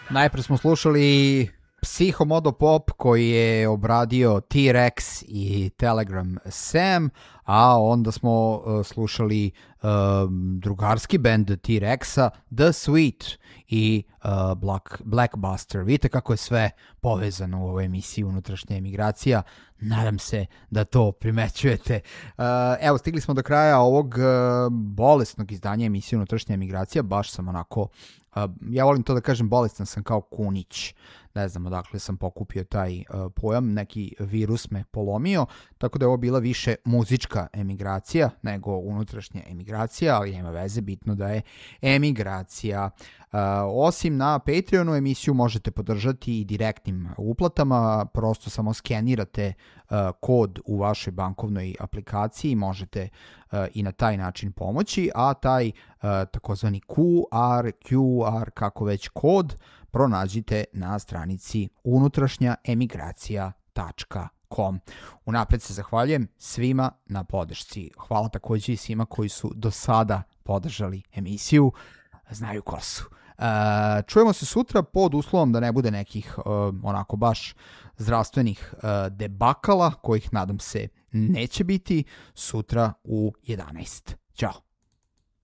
Najprej smo slušali Psihomodo Pop koji je obradio T-Rex i Telegram Sam, a onda smo slušali drugarski band T-Rexa, The Sweet i Blackbuster. Vidite kako je sve povezano u ovoj emisiji Unutrašnja emigracija. Nadam se da to primećujete. Evo, stigli smo do kraja ovog bolesnog izdanja emisije Unutrašnja emigracija. Baš sam onako, ja volim to da kažem, bolestan sam kao kunić. Ne znam odakle sam pokupio taj pojam, neki virus me polomio, tako da je ovo bila više muzička emigracija nego unutrašnja emigracija, ali nema veze, bitno da je emigracija. Osim na Patreonu emisiju možete podržati i direktnim uplatama, prosto samo skenirate kod u vašoj bankovnoj aplikaciji, možete i na taj način pomoći, a taj takozvani QR, kako već kod, pronađite na stranici unutrašnjaemigracija.com. Unapred se zahvaljujem svima na podršci. Hvala također i svima koji su do sada podržali emisiju. Znaju ko su. Čujemo se sutra pod uslovom da ne bude nekih onako baš zdravstvenih debakala, kojih nadam se neće biti, sutra u 11. Ćao.